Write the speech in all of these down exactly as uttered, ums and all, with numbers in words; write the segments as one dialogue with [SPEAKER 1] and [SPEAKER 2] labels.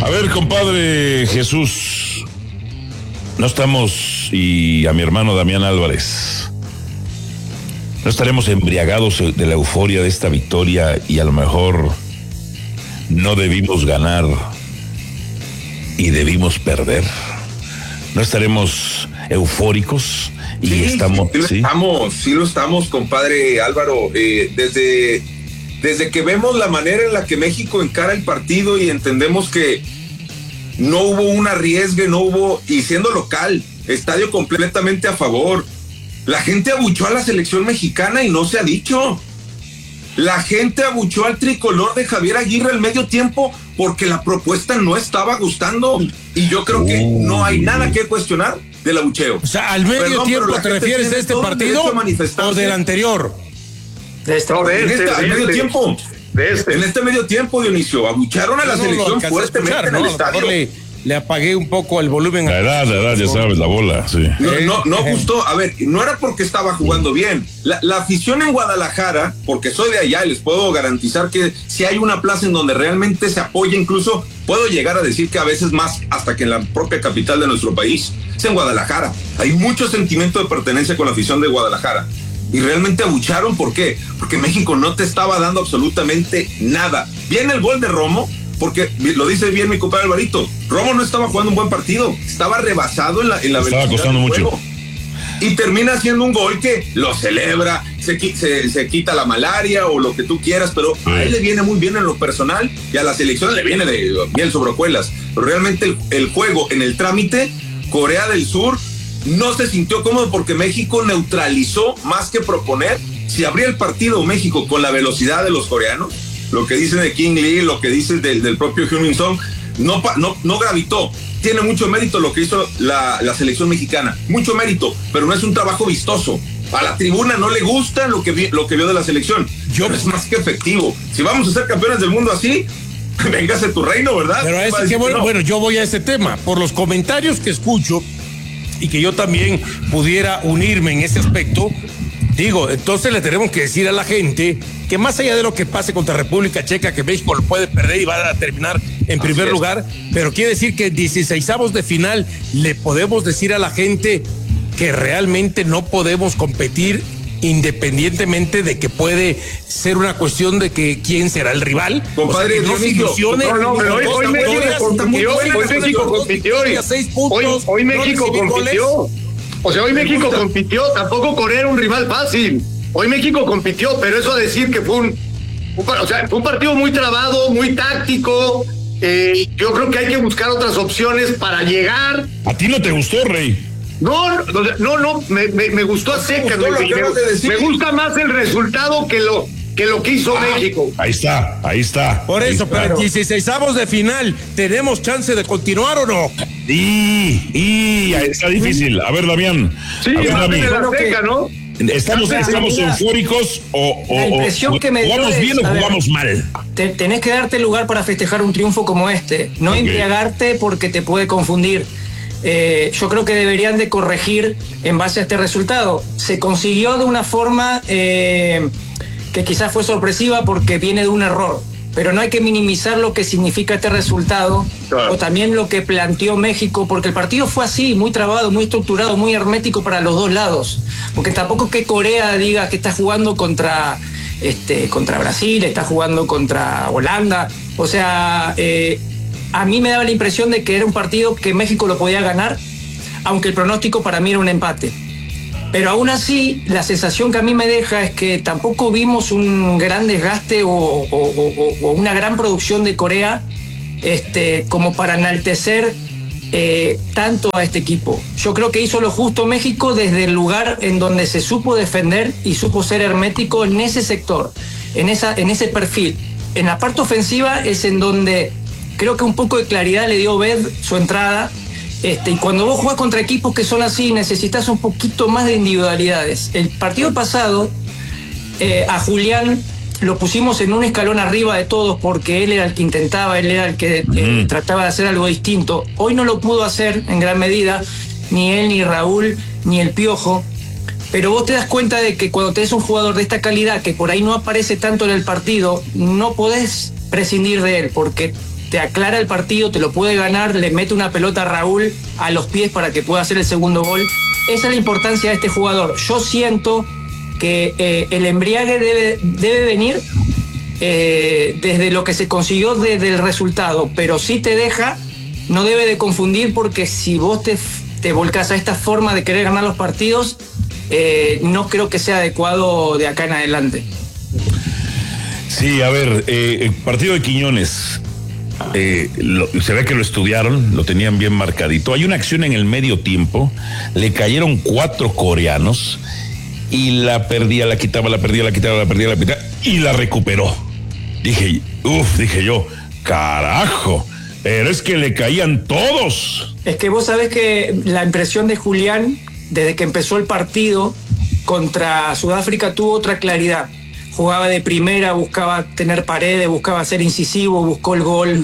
[SPEAKER 1] A ver, compadre Jesús, no estamos, y a mi hermano Damián Álvarez, no estaremos embriagados de la euforia de esta victoria y a lo mejor no debimos ganar y debimos perder. No estaremos eufóricos y
[SPEAKER 2] sí,
[SPEAKER 1] estamos,
[SPEAKER 2] sí,
[SPEAKER 1] ¿sí?
[SPEAKER 2] estamos, sí lo estamos, compadre Álvaro. Eh, desde, desde que vemos la manera en la que México encara el partido y entendemos que no hubo un arriesgue, no hubo, y siendo local, estadio completamente a favor. La gente abuchó a la selección mexicana y no se ha dicho. La gente abuchó al tricolor de Javier Aguirre al medio tiempo porque la propuesta no estaba gustando. Y yo creo que no hay nada que cuestionar del abucheo.
[SPEAKER 3] O sea, al medio Perdón, tiempo te refieres de este partido o del anterior.
[SPEAKER 2] De este, no, de este, en esta, de medio este, tiempo. De este. En este medio tiempo, Dionisio, abucharon a la no, selección fuertemente escuchar, en el ¿no? estadio.
[SPEAKER 3] Le, le apagué un poco el volumen.
[SPEAKER 1] La edad, la edad, ya sabes, la bola, sí.
[SPEAKER 2] No, no, no gustó, a ver, no era porque estaba jugando bien. La, la afición en Guadalajara, porque soy de allá y les puedo garantizar que si hay una plaza en donde realmente se apoya, incluso puedo llegar a decir que a veces más hasta que en la propia capital de nuestro país, es en Guadalajara. Hay mucho sentimiento de pertenencia con la afición de Guadalajara. Y realmente abucharon, ¿por qué? Porque México no te estaba dando absolutamente nada. Viene el gol de Romo, porque lo dice bien mi compadre Alvarito, Romo no estaba jugando un buen partido, estaba rebasado en la, en la
[SPEAKER 1] velocidad. Estaba costando mucho.
[SPEAKER 2] Y termina haciendo un gol que lo celebra, se, se, se quita la malaria o lo que tú quieras, pero sí. A él le viene muy bien en lo personal y a la selección le viene de bien sobre hojuelas. Pero realmente el, el juego en el trámite, Corea del Sur no se sintió cómodo porque México neutralizó más que proponer. Si abría el partido México con la velocidad de los coreanos, lo que dicen de King Lee, lo que dicen del, del propio Heung-min Son, no, no, no gravitó. Tiene mucho mérito lo que hizo la, la selección mexicana, mucho mérito, pero no es un trabajo vistoso. A la tribuna no le gusta lo que, vi, lo que vio de la selección. Yo, pero es más que efectivo. Si vamos a ser campeones del mundo así, véngase tu reino, ¿verdad?
[SPEAKER 3] Pero es que bueno, no? bueno, yo voy a ese tema. Por los comentarios que escucho y que yo también pudiera unirme en ese aspecto, digo, entonces le tenemos que decir a la gente que más allá de lo que pase contra República Checa, que México lo puede perder y va a terminar en Así primer es. lugar, pero quiere decir que en dieciseisavos de final le podemos decir a la gente que realmente no podemos competir independientemente de que puede ser una cuestión de que quién será el rival.
[SPEAKER 2] Compadre, o sea, no se ilusione. No, no, pero hoy, hoy México compitió, hoy México compitió, hoy, hoy México compitió. O sea, hoy México compitió, tampoco Corea era un rival fácil. Hoy México compitió, pero eso a decir que fue un, un, o sea, fue un partido muy trabado, muy táctico. Eh, yo creo que hay que buscar otras opciones para llegar.
[SPEAKER 1] ¿A ti no te gustó, Rey?
[SPEAKER 2] No, no, no, no me, me, me gustó a secas. Me, me, me gusta más el resultado que lo que lo que hizo ah, México.
[SPEAKER 1] Ahí está, ahí está.
[SPEAKER 3] Por eso,
[SPEAKER 1] ahí
[SPEAKER 3] pero en dieciseisavos de final, ¿tenemos chance de continuar o no?
[SPEAKER 1] Y, y está difícil. A ver, Damián.
[SPEAKER 2] Sí,
[SPEAKER 1] a ver,
[SPEAKER 2] Damián. La seca, ¿no?
[SPEAKER 1] ¿Estamos, estamos eufóricos o, o,
[SPEAKER 4] la impresión
[SPEAKER 1] o
[SPEAKER 4] que me
[SPEAKER 1] jugamos
[SPEAKER 4] es,
[SPEAKER 1] bien o jugamos
[SPEAKER 4] ver,
[SPEAKER 1] mal?
[SPEAKER 4] Te, tenés que darte lugar para festejar un triunfo como este. No okay. embriagarte porque te puede confundir. Eh, yo creo que deberían de corregir en base a este resultado. Se consiguió de una forma eh, que quizás fue sorpresiva porque viene de un error, pero no hay que minimizar lo que significa este resultado, claro. O también lo que planteó México, porque el partido fue así, muy trabado, muy estructurado, muy hermético para los dos lados, porque tampoco es que Corea diga que está jugando contra, este, contra Brasil, está jugando contra Holanda, o sea, eh, a mí me daba la impresión de que era un partido que México lo podía ganar, aunque el pronóstico para mí era un empate. Pero aún así, la sensación que a mí me deja es que tampoco vimos un gran desgaste o, o, o, o una gran producción de Corea este, como para enaltecer eh, tanto a este equipo. Yo creo que hizo lo justo México desde el lugar en donde se supo defender y supo ser hermético en ese sector, en, esa, en ese perfil. En la parte ofensiva es en donde creo que un poco de claridad le dio Obed su entrada. Este, y cuando vos jugás contra equipos que son así, necesitas un poquito más de individualidades. El partido pasado, eh, a Julián lo pusimos en un escalón arriba de todos porque él era el que intentaba, él era el que eh, mm. trataba de hacer algo distinto. Hoy no lo pudo hacer en gran medida, ni él, ni Raúl, ni el Piojo. Pero vos te das cuenta de que cuando tenés un jugador de esta calidad, que por ahí no aparece tanto en el partido, no podés prescindir de él, porque te aclara el partido, te lo puede ganar, le mete una pelota a Raúl a los pies para que pueda hacer el segundo gol. Esa es la importancia de este jugador. Yo siento que eh, el embriague debe, debe venir eh, desde lo que se consiguió desde el resultado, pero si te deja, no debe de confundir, porque si vos te, te volcás a esta forma de querer ganar los partidos, eh, no creo que sea adecuado de acá en adelante.
[SPEAKER 1] Sí, a ver, eh, el partido de Quiñones, eh, lo, se ve que lo estudiaron, lo tenían bien marcadito. Hay una acción en el medio tiempo, le cayeron cuatro coreanos y la perdía, la quitaba, la perdía, la quitaba, la perdía, la quitaba y la recuperó. Dije, uff, dije yo, carajo, pero es que le caían todos.
[SPEAKER 4] Es que vos sabés que la impresión de Julián, desde que empezó el partido contra Sudáfrica, tuvo otra claridad. Jugaba de primera, buscaba tener paredes, buscaba ser incisivo, buscó el gol,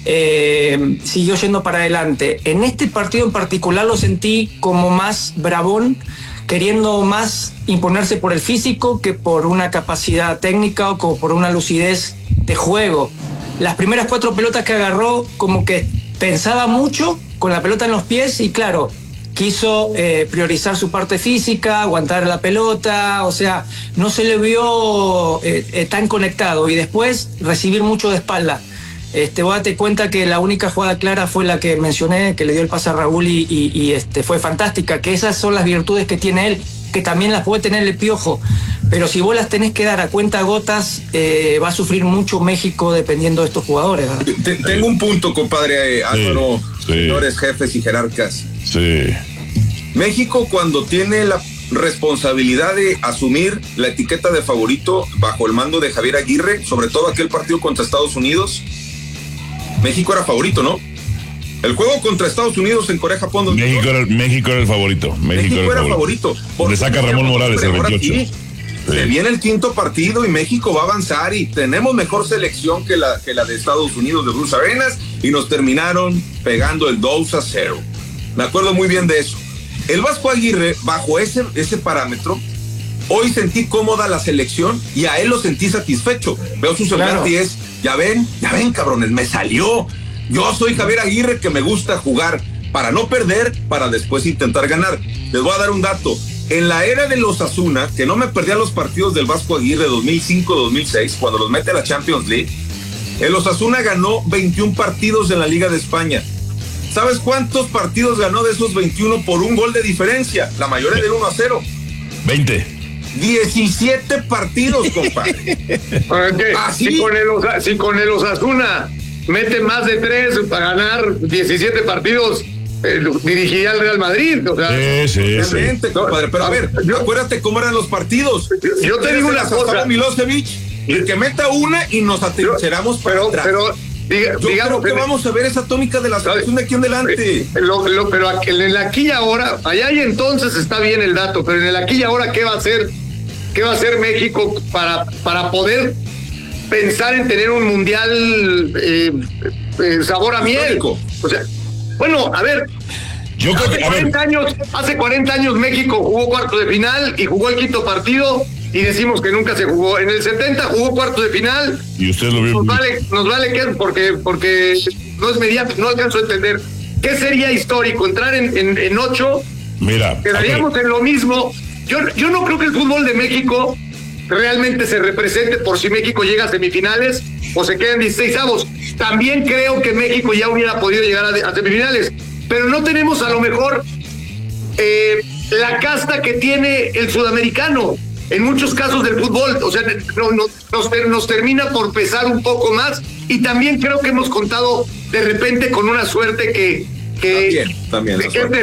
[SPEAKER 4] eh, siguió yendo para adelante. En este partido en particular lo sentí como más bravón, queriendo más imponerse por el físico que por una capacidad técnica o como por una lucidez de juego. Las primeras cuatro pelotas que agarró, como que pensaba mucho con la pelota en los pies y claro, quiso eh, priorizar su parte física, aguantar la pelota, o sea, no se le vio eh, eh, tan conectado y después recibir mucho de espalda. Este, vos date cuenta que la única jugada clara fue la que mencioné, que le dio el pase a Raúl y, y, y este, fue fantástica, que esas son las virtudes que tiene él, que también las puede tener el Piojo, pero si vos las tenés que dar a cuenta gotas, eh, va a sufrir mucho México dependiendo de estos jugadores, ¿verdad?
[SPEAKER 2] Tengo un punto, compadre eh, Álvaro, sí, sí. Señores jefes y jerarcas.
[SPEAKER 1] Sí.
[SPEAKER 2] México, cuando tiene la responsabilidad de asumir la etiqueta de favorito bajo el mando de Javier Aguirre, sobre todo aquel partido contra Estados Unidos, México era favorito, ¿no? El juego contra Estados Unidos en Corea-Japón.
[SPEAKER 1] México era, México era el favorito. México,
[SPEAKER 2] México era, era favorito.
[SPEAKER 1] favorito. Le saca Ramón Morales el veintiocho.
[SPEAKER 2] Aquí, sí. Se viene el quinto partido y México va a avanzar y tenemos mejor selección que la, que la de Estados Unidos de Bruce Arenas y nos terminaron pegando el dos a cero. Me acuerdo muy bien de eso. El Vasco Aguirre, bajo ese, ese parámetro, hoy sentí cómoda la selección y a él lo sentí satisfecho. Veo su semblante claro. Y es, ya ven, ya ven, cabrones, me salió. Yo soy Javier Aguirre, que me gusta jugar para no perder, para después intentar ganar. Les voy a dar un dato. En la era de los Osasuna, que no me perdía los partidos del Vasco Aguirre dos mil cinco dos mil seis, cuando los mete a la Champions League, el Osasuna ganó veintiún partidos en la Liga de España. ¿Sabes cuántos partidos ganó de esos veintiuno por un gol de diferencia? La mayoría del uno a cero.
[SPEAKER 1] veinte.
[SPEAKER 2] diecisiete partidos, compadre.
[SPEAKER 5] Okay. Así. Si con el, si con el Osasuna mete más de tres para ganar diecisiete partidos, eh, dirigiría al Real Madrid. O sea,
[SPEAKER 1] sí, sí,
[SPEAKER 2] excelente, sí. Compadre. Pero a ver, yo, acuérdate cómo eran los partidos.
[SPEAKER 5] Yo te digo una cosa.
[SPEAKER 2] Milosevic, el que meta una y nos atrincheramos para
[SPEAKER 5] pero,
[SPEAKER 2] atrás.
[SPEAKER 5] Pero, diga,
[SPEAKER 2] yo
[SPEAKER 5] digamos
[SPEAKER 2] creo que, que vamos a ver esa tónica de la selección de aquí en adelante.
[SPEAKER 5] Lo, lo, pero en el aquí y ahora, allá y entonces está bien el dato, pero en el aquí y ahora, ¿qué va a hacer? ¿Qué va a hacer México para, para poder pensar en tener un mundial eh, eh, sabor a miel? O sea, bueno, a ver,
[SPEAKER 1] yo creo
[SPEAKER 5] hace,
[SPEAKER 1] que,
[SPEAKER 5] cuarenta años, hace cuarenta años México jugó cuarto de final y jugó el quinto partido y decimos que nunca se jugó. En el setenta jugó cuarto de final
[SPEAKER 1] y usted lo vio.
[SPEAKER 5] Nos vale, nos vale que porque, porque no es mediático, no alcanzo a entender. ¿Qué sería histórico? Entrar en, en, en ocho,
[SPEAKER 1] mira,
[SPEAKER 5] quedaríamos en lo mismo. Yo, yo no creo que el fútbol de México realmente se represente por si México llega a semifinales o se quedan dieciseisavos. También creo que México ya hubiera podido llegar a, a semifinales, pero no tenemos a lo mejor eh, la casta que tiene el sudamericano en muchos casos del fútbol. O sea, no, no, nos, nos termina por pesar un poco más y también creo que hemos contado de repente con una suerte que, que
[SPEAKER 2] también, también
[SPEAKER 5] que,